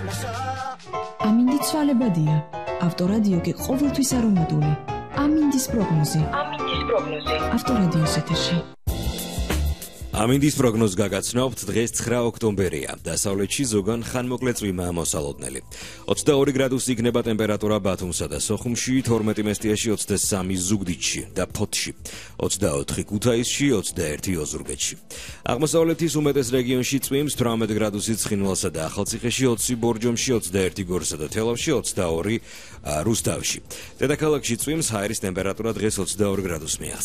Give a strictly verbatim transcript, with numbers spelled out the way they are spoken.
ამინდი ცვალებადია. ავტორადიო კი ყოველთვის არომატული. ამინდის პროგნოზი. ამინდის პროგნოზი. ავტორადიოს ეთერში. ამინდის პროგნოზს გაგაცნობთ, დღეს ცხრა ოქტომბერია. დასავლეთში ზოგან ხანმოკლე წვიმაა მოსალოდნელი. ოცდაორი გრადუსი იქნება ტემპერატურა ბათუმსა და სოხუმში, თორმეტი მესტიაში, ოცდასამი ზუგდიდში და ფოთში, ოცდაოთხი ქუთაისში, ოცდაერთი ოზურგეთში. აღმოსავლეთის უმეტეს რეგიონში წვიმს, თვრამეტ გრადუსი ცხინვალსა და ახალციხეში, ოცი ბორჯომში, ოცდაერთი გორსა და თელავში, ოცდაორი რუსთავში. დედაქალაქში წვიმს, ჰაერის ტემპერატურა დღეს ოცდაორი გრადუსს მიაღწევს.